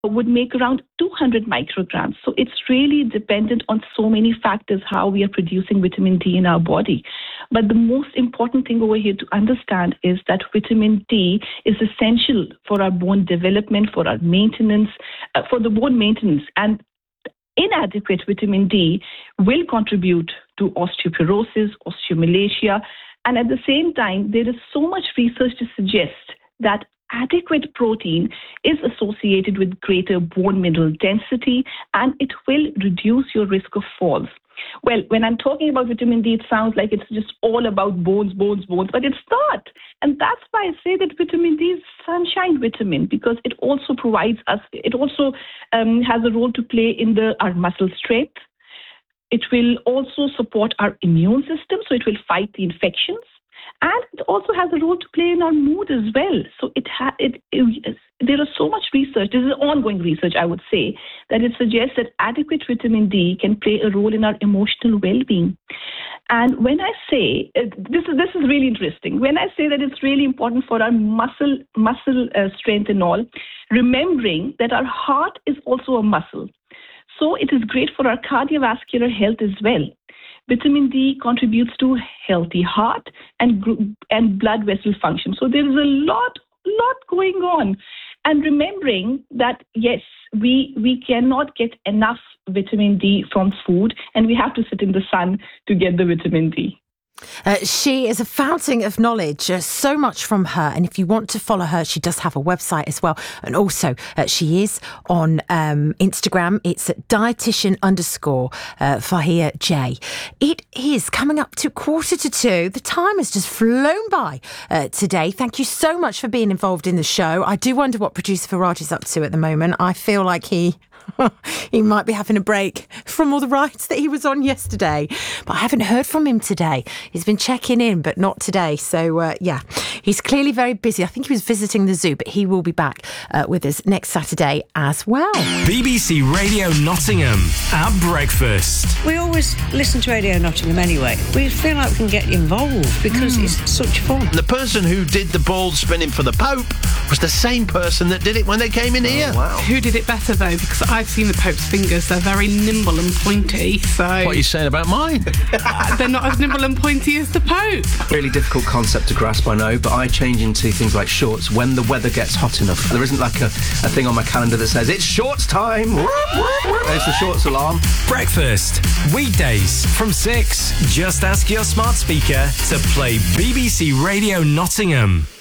would make around 200 micrograms. So it's really dependent on so many factors how we are producing vitamin D in our body. But the most important thing over here to understand is that vitamin D is essential for our bone development, for our maintenance, for the bone maintenance. And inadequate vitamin D will contribute to osteoporosis, osteomalacia, and at the same time, there is so much research to suggest that adequate protein is associated with greater bone mineral density, and it will reduce your risk of falls. Well, when I'm talking about vitamin D, it sounds like it's just all about bones, but it's not. And that's why I say that vitamin D is sunshine vitamin, because it also provides us, it also has a role to play in our muscle strength. It will also support our immune system, so it will fight the infections. And it also has a role to play in our mood as well. So there is so much research, this is ongoing research, I would say, that it suggests that adequate vitamin D can play a role in our emotional well-being. And when I say, this is really interesting, when I say that it's really important for our muscle strength and all, remembering that our heart is also a muscle. So it is great for our cardiovascular health as well. Vitamin D contributes to healthy heart and blood vessel function. So there is a lot going on. And remembering that, yes, we cannot get enough vitamin D from food, and we have to sit in the sun to get the vitamin D. She is a fountain of knowledge, so much from her. And if you want to follow her, she does have a website as well. And also, she is on Instagram. It's at dietitian _Fahia J. It is coming up to 1:45. The time has just flown by today. Thank you so much for being involved in the show. I do wonder what producer Faraj is up to at the moment. I feel like he might be having a break from all the rides that he was on yesterday. But I haven't heard from him today. He's been checking in, but not today. So, he's clearly very busy. I think he was visiting the zoo, but he will be back with us next Saturday as well. BBC Radio Nottingham at breakfast. We always listen to Radio Nottingham anyway. We feel like we can get involved because it's such fun. The person who did the ball spinning for the Pope was the same person that did it when they came in here. Wow. Who did it better, though? Because I've seen the Pope's fingers. They're very nimble and pointy. So what are you saying about mine? They're not as nimble and pointy as the Pope. Really difficult concept to grasp, I know, but I change into things like shorts when the weather gets hot enough. There isn't like a thing on my calendar that says, it's shorts time. There's the shorts alarm. Breakfast. Weekdays from 6. Just ask your smart speaker to play BBC Radio Nottingham.